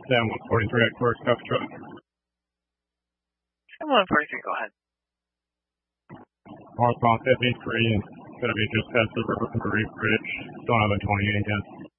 Sam 143 at Torx, copy truck. Sam 143, go ahead. Northbound 53 and gonna be just past the River Reef Bridge, still on the 28 again.